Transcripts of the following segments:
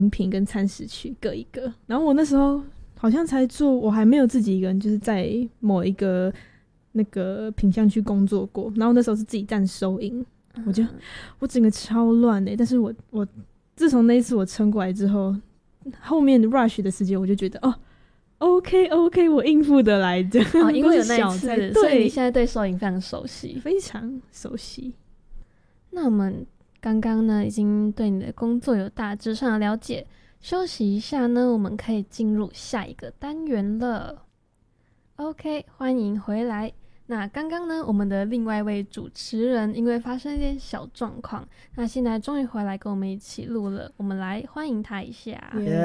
饮品跟餐食区各一个。然后我那时候好像才做，我还没有自己一个人就是在某一个那个品项区工作过。然后那时候是自己站收银，我整个超乱的。但是我自从那一次我撑过来之后，后面 rush 的时间我就觉得OK， 我应付得来的。 因为有那一次， 对， 所以你现在对收银非常熟悉， 非常熟悉。 那我们刚刚呢，已经对你的工作有大致上的了解。休息一下呢，我们可以进入下一个单元了。OK， 欢迎回来。那刚刚呢，我们的另外一位主持人因为发生一点小状况，那现在终于回来跟我们一起录了，我们来欢迎他一下。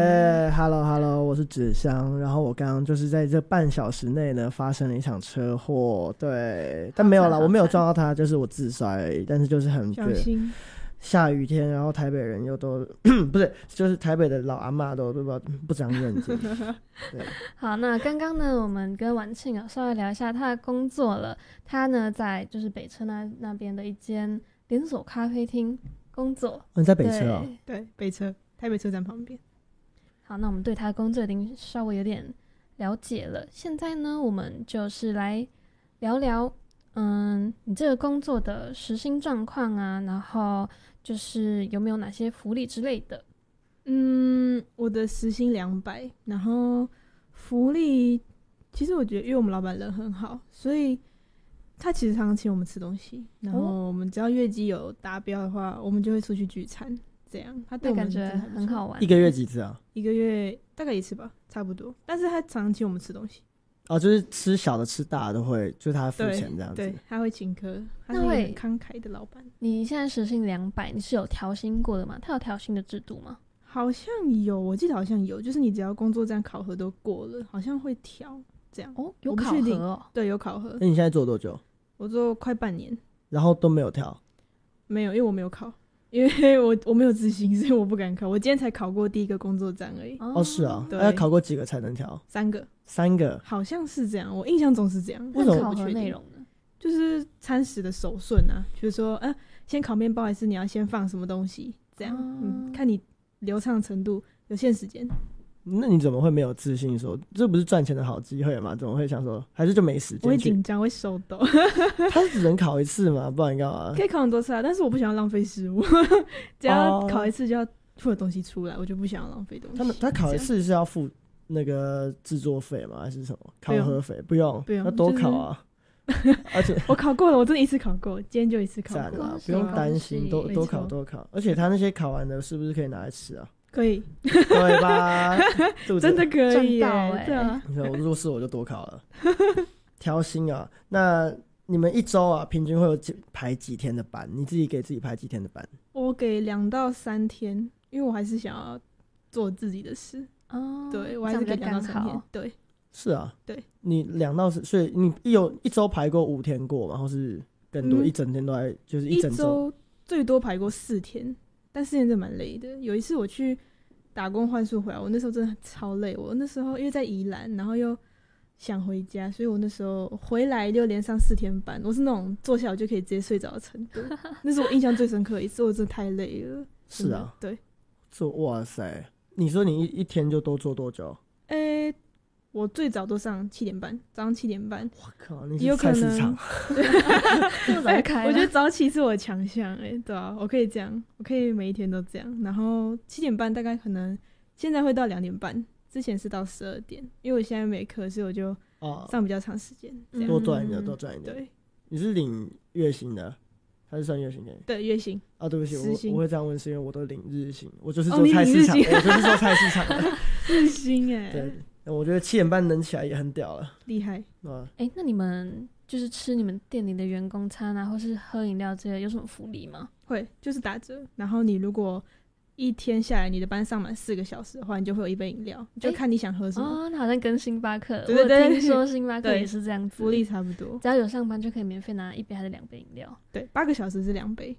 Hello， 我是芷香。然后我刚刚就是在这半小时内呢，发生了一场车祸，对，但没有啦，我没有撞到他，就是我自摔而已。但是就是很小心。 下雨天，然后台北人又都不是，就是台北的老阿嬷都不长眼睛。对， 好，那刚刚呢，我们跟婉庆稍微聊一下他的工作了。他呢，在就是北车那边的一间连锁咖啡厅工作。 你在北车哦？ 对，北车，台北车站旁边。 好，那我们对他的工作已经稍微有点了解了。现在呢，我们就是来聊聊，你这个工作的时薪状况啊，然后就是有没有哪些福利之类的。 我的时薪200，然后福利，其实我觉得因为我们老板人很好，所以他其实常常请我们吃东西，然后我们只要业绩有达标的话，我们就会出去聚餐，这样他对我们感觉很好玩。 一个月几次啊？ 一个月大概1次吧，差不多。但是他常常请我们吃东西。 就是吃小的吃大的都会，就是他付钱这样子。 对，他会请客，他是一个很慷慨的老板。 你现在时薪200，你是有调薪过的吗？他有调薪的制度吗？ 好像有，我记得好像有，就是你只要工作站考核都过了，好像会调这样。 有考核哦？ 对，有考核。 那你现在做多久？ 我做快半年。 然后都没有调？ 没有，因为我没有考。因为我没有自信，所以我不敢考。我今天才考过第一个工作站而已。 是啊， 对， 要考过几个才能调 ？3个。 3个？ 好像是这样，我印象中是这样。 为什么考核内容呢？ 就是餐食的手顺啊，比如说，先烤面包还是你要先放什么东西，这样，看你流畅程度，有限时间。 那你怎么会没有自信说这不是赚钱的好机会吗？怎么会想说还是就没时间？ 我会紧张，会手抖。 他只能考一次嘛，不然你干嘛？ 可以考很多次啊，但是我不想要浪费食物。只要考一次就要付的东西出来，我就不想要浪费东西。 他考一次是要付那个制作费吗？还是什么考核费？不用，要多考啊。而且我考过了，我真的一次考过，今天就一次考过了，不用担心，多考。而且他那些考完的是不是可以拿来吃啊？ 可以， 对吧？ 真的可以耶， 对啊。 你看我入市我就多考了。调薪啊，那你们一周啊，平均会有排几天的班？你自己给自己排几天的班？ 我给2到3天，因为我还是想要做自己的事。对，我还是给2到3天。对， 是啊， 对， 你2到3，所以你有一周排过5天过吗？或是更多？一整天都在，就是一整周最多排过4天。但4天真的蛮累的。有一次我去打工换宿回来，我那时候真的超累。我那时候因为在宜兰，然后又想回家，所以我那时候回来就连上4天班。我是那种坐下我就可以直接睡着的程度。那是我印象最深刻的一次，我真的太累了。 是啊， 对。 哇塞，你说你一天就都做多久？ 我最早都上7点半，早上7点半。 我靠，你是菜市场。 我觉得早起是我的强项，对啊，我可以这样，我可以每一天都这样。然后7点半大概可能现在会到2点半，之前是到12点，因为我现在没课，所以我就上比较长时间， 多赚一点。 对， 你是领月薪的，还是算月薪的？ 对，月薪。 对不起，我会这样问是因为我都领日薪，我就是做菜市场，我就是做菜市场的。 日薪对。我觉得7点半能起来也很屌了， 厉害。 那你们就是吃你们店里的员工餐啊，或是喝饮料之类的，有什么福利吗？ 会，就是打折。然后你如果一天下来你的班上满4个小时的话，你就会有1杯饮料，就看你想喝什么。 那好像跟星巴克， 对， 我听说星巴克也是这样子， 福利差不多。 只要有上班就可以免费拿1杯还是2杯饮料。 对，8个小时是2杯。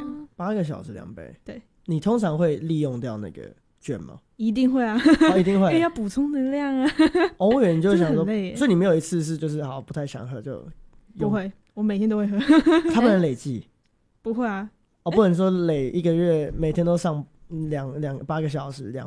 8个小时2杯。 对。 你通常会利用掉那个券吗？ 一定会啊。 一定会， 因为要补充能量啊。 我以为你就想说， 所以你没有一次是就是不太想喝就不会，我每天都会喝。 他不能累计？ 不会啊。 不能说累1个月每天都上 8个小时2